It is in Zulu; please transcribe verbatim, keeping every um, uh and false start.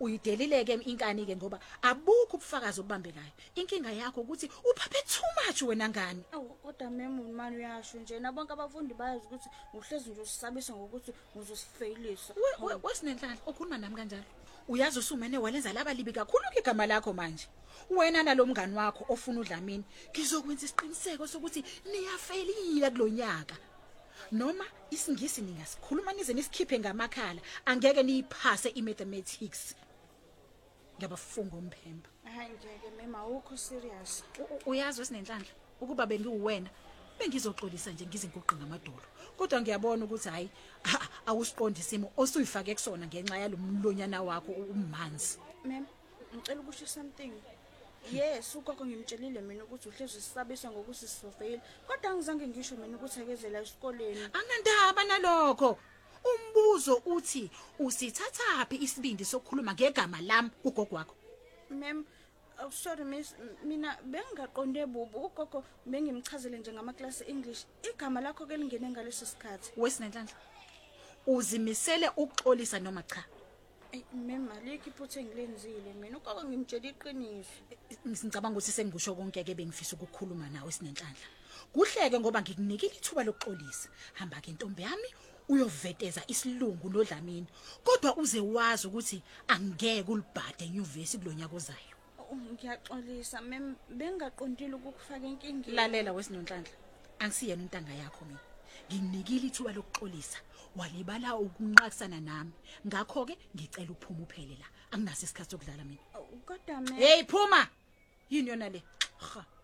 uyidelileke inkani ke ngoba abukho ubufakazi obubambekayo. Inkinga yakho ukuthi uphaphe too much wena ngani. Awu kodwa memu manje uyasho nje nabonke abafundi bayazi ukuthi uhlezi nje usisabisa ngokuthi uzosifailisa. Wesinenhlahla ukhuluma nami kanjalo. Uyazi usumene walenza laba libi kakhulu igama lakho manje. Wena nalomngani wakho ofuna uDlamini ngizokwenza isiqiniseko sokuthi niyafailile kulonyaka. Noma isingisi ningasikhuluma nize nisikhiphe ngamakhala angeke niyiphase imathematics. Ngiyabafunga umphemba. Hayi ngeke mema awukho serious. Uyazi wesinenhlanhla ukuba bengiwena bengizoxolisa nje ngizinguqi ngamadolo. Kodwa ngiyabona ukuthi hayi awusiqondi isimo osuyifake kusona ngenxa yalomlonyana wakho umanzi. Mem ngicela ukusho something. Yes, ugogo ngimtshelile mina ukuthi uhlezi usisabisa ngokuthi sisofail. Kodwa ngizange ngisho mina ukuthi akezela esikoleni. Angendaba nalokho. Umbuzo uthi usithathaphi isibindi sokukhuluma ngegama lami ugogo wakho. Mem Oh sorry miss mina bengaqonde bubu ugogo bengimchazele nje ngama class English igama lakho ke lingene ngalesi sikhathi. Wesinenhlanhla uzimisele ukuxolisa noma cha? Ey mema likho iphuthe engilenzile mina ugogo ngimtshela iqiniso. Ngicabanga ukuthi sengisho konke ke bengifisa ukukhuluma nawe Wesinenhlanhla. Kuhleke ngoba ngikunikile ithuba lokuxolisa. Hamba ke intombi yami uyoveteza isilungu noDlamini kodwa uze wazi ukuthi angeke ulibhade enyuvesi kulonyaka ozayo. Ngiyaxolisa mem bengaqondile ukukufaka enkingeni. Lalela Wesinenhlanhla angisiyena untanga yakho mina. Nginikile ithuba lokuxolisa walibala ukunqakisana nami. Ngakho ke ngicela uphuma uphele la. Anginaso isikhathi sokudlala mina. Kodwa me Hey phuma. Yini yona le? Ha.